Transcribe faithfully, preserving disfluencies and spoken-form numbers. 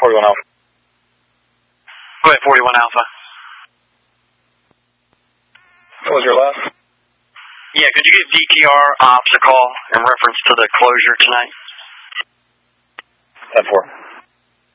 forty-one Alpha. Go ahead, forty-one Alpha. What was your last? Yeah, could you give D T R ops a call in reference to the closure tonight? ten four.